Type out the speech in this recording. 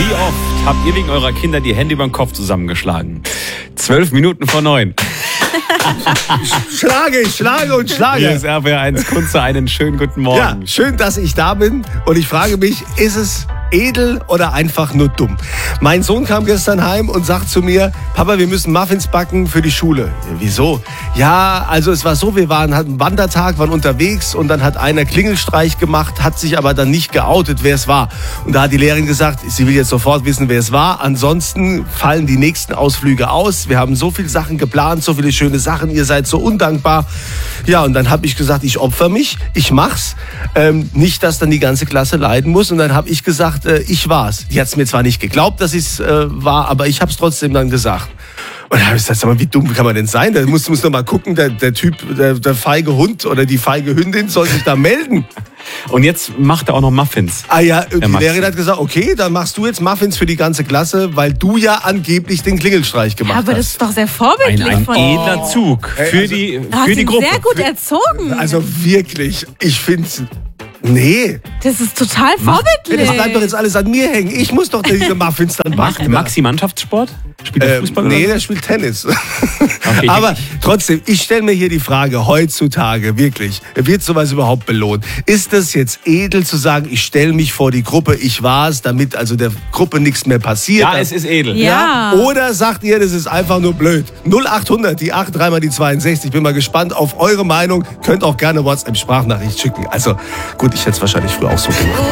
Wie oft habt ihr wegen eurer Kinder die Hände über den Kopf zusammengeschlagen? 12 Minuten vor 9. Schlage. Hier ist RBR1 Kunze, einen schönen guten Morgen. Ja, schön, dass ich da bin. Und ich frage mich, ist es edel oder einfach nur dumm? Mein Sohn kam gestern heim und sagt zu mir, Papa, wir müssen Muffins backen für die Schule. Ja, wieso? Ja, also es war so, wir hatten einen Wandertag, waren unterwegs und dann hat einer Klingelstreich gemacht, hat sich aber dann nicht geoutet, wer es war. Und da hat die Lehrerin gesagt, sie will jetzt sofort wissen, wer es war. Ansonsten fallen die nächsten Ausflüge aus. Wir haben so viele Sachen geplant, so viele schöne Sachen, ihr seid so undankbar. Ja, und dann habe ich gesagt, ich opfer mich, ich mach's. Nicht, dass dann die ganze Klasse leiden muss. Und dann habe ich gesagt, ich war's. Die hat's mir zwar nicht geglaubt, dass ich's war, aber ich habe es trotzdem dann gesagt. Und da habe ich gesagt, sag mal, wie dumm kann man denn sein? Da muss noch mal gucken, der Typ, der feige Hund oder die feige Hündin soll sich da melden. Und jetzt macht er auch noch Muffins. Ah ja, die Lehrerin hat gesagt, okay, dann machst du jetzt Muffins für die ganze Klasse, weil du ja angeblich den Klingelstreich gemacht hast. Aber das ist doch sehr vorbildlich Ein von edler Zug für die Gruppe. Sehr gut erzogen. Also wirklich, ich find's... Nee. Das ist total vorbildlich. Das bleibt doch jetzt alles an mir hängen. Ich muss doch diese Muffins dann Macht backen. Maxi Mannschaftssport? Spielt er Fußball? Nee, oder der spielt Tennis. Okay, Aber trotzdem, ich stelle mir hier die Frage, heutzutage wirklich, wird sowas überhaupt belohnt? Ist das jetzt edel zu sagen, ich stelle mich vor die Gruppe, ich war's, damit also der Gruppe nichts mehr passiert? Ja, es ist edel. Ja. Oder sagt ihr, das ist einfach nur blöd? 0800, die 8, 3 mal die 62. Bin mal gespannt auf eure Meinung. Könnt auch gerne WhatsApp-Sprachnachricht schicken. Also gut, ich hätte es wahrscheinlich früher auch so gemacht.